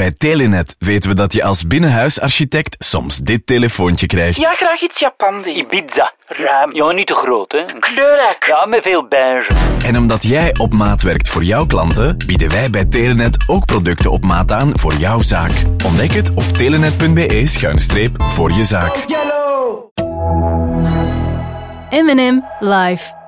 Bij Telenet weten we dat je als binnenhuisarchitect soms dit telefoontje krijgt. Ja, graag iets Japandi. Ibiza. Ruim. Ja, niet te groot, hè. Kleurrijk. Ja, met veel beige. En omdat jij op maat werkt voor jouw klanten, bieden wij bij Telenet ook producten op maat aan voor jouw zaak. Ontdek het op telenet.be/voor je zaak. M&M live.